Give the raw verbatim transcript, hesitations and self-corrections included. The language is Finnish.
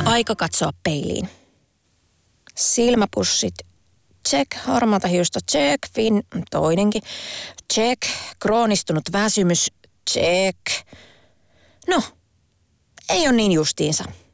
Aika katsoa peiliin. Silmäpussit. Check. Harmaata hiusta. Check. Fin. Toinenkin. Check. Kroonistunut väsymys. Check. No, ei ole niin justiinsa.